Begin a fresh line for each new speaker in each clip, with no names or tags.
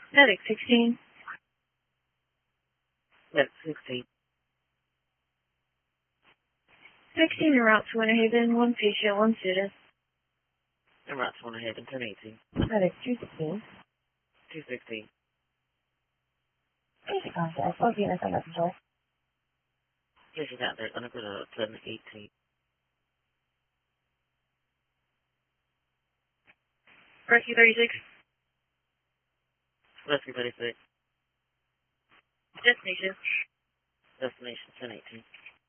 Medic 16.
Medic 16.
16 en route to Winter Haven, 1 patient, 1 student.
En route to Winter Haven, 1018.
Medic 216.
216.
Basic contact. Both units under control.
Patient out there, under control, 1018.
Rescue 36.
Rescue 36.
Destination.
Destination 1018.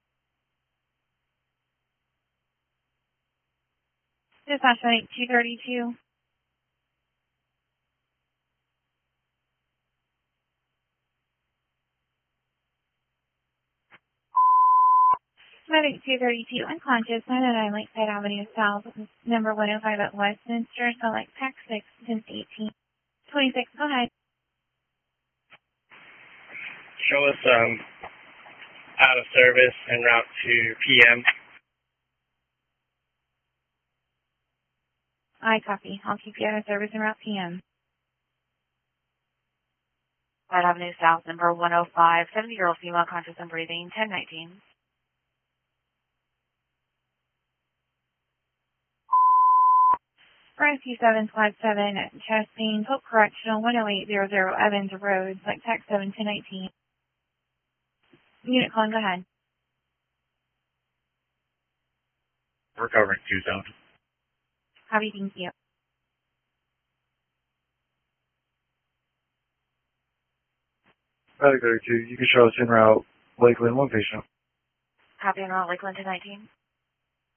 Dispatch 232. Medic 232, unconscious, 909 Lakeside Avenue South, number 105 at Westminster, select TAC 6, 1018. 26, go ahead.
Show us out of service en route to PM.
I copy. I'll keep you out of service en route PM.
White Avenue South, number 105, 70-year-old female, conscious and breathing, 1019.
Rescue 757 at Chastain, Hope Correctional, 10800 Evans Road, select TAC 7, 1019. Unit calling, go ahead.
Recovering 2-zone.
Copy, thank you.
Medic 32, you can show us en route Lakeland, 1 patient.
Copy en route, Lakeland 1019.